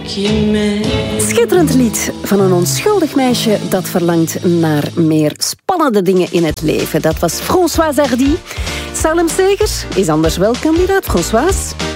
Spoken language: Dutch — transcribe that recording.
qui m'aime. Schitterend lied van een onschuldig meisje dat verlangt naar meer spannende dingen in het leven. Dat was Françoise Hardy. Salem Segers is anders wel kandidaat. Françoise?